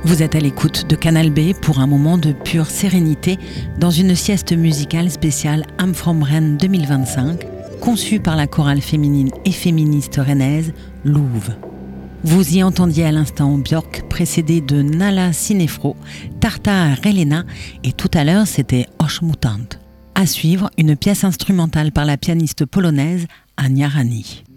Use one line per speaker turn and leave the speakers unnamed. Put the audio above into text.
Vous êtes à l'écoute de Canal B pour un moment de pure sérénité dans une sieste musicale spéciale Am from Rennes 2025, conçue par la chorale féminine et féministe rennaise Louve. Vous y entendiez à l'instant Björk précédé de Nala Sinefro, Tarta Relena et tout à l'heure c'était Oshmutant. À suivre, une pièce instrumentale par la pianiste polonaise Ania Rani.